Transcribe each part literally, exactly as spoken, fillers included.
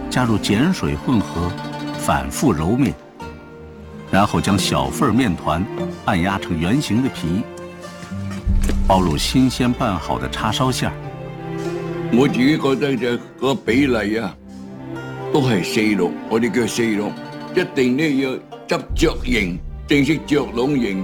加入碱水混合，反复揉面，然后将小份面团按压成圆形的皮，包入新鲜拌好的叉烧馅儿。 我自己覺得就個比例啊，都係四六，我哋叫四六，一定咧要執雀形，正式雀籠形。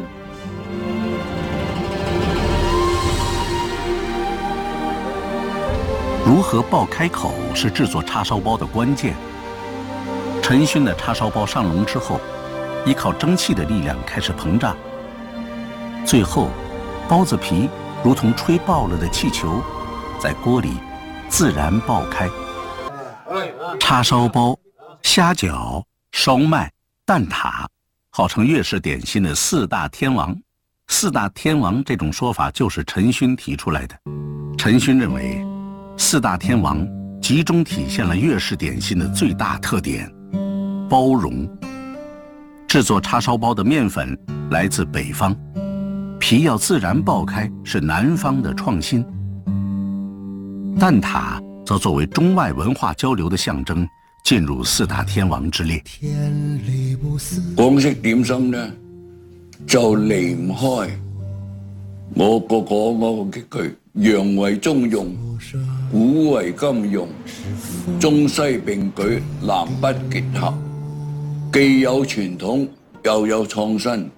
如何爆开口是制作叉烧包的关键。陈勋的叉烧包上笼之后，依靠蒸汽的力量开始膨胀，最后，包子皮如同吹爆了的气球，在锅里自然爆开。叉烧包、虾饺、烧麦、蛋挞，号称粤式点心的四大天王。四大天王这种说法就是陈勋提出来的。陈勋认为，四大天王集中体现了粤式点心的最大特点——包容。制作叉烧包的面粉来自北方，皮要自然爆开是南方的创新。蛋挞则作为中外文化交流的象征，进入四大天王之列。 港式點心呢，就離唔開我個講嗰個句洋為中用，古為今用，中西並舉，南北結合，既有傳統又有創新。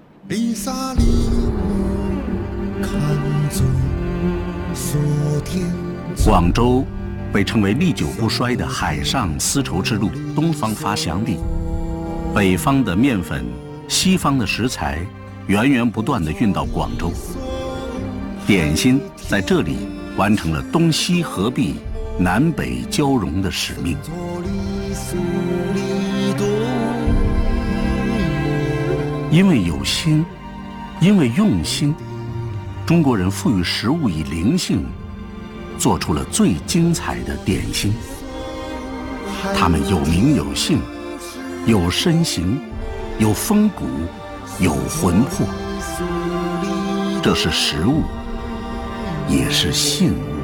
廣州被稱為歷久不衰的海上絲綢之路東方發祥地，北方的麵粉、西方的食材源源不斷地運到廣州，點心在這裡完成了東西合璧、南北交融的使命。因為有心，因為用心，中國人賦予食物以靈性，做出了最精彩的點心。它們有名有姓，有身形，有風骨，有魂魄。這是食物，也是信物。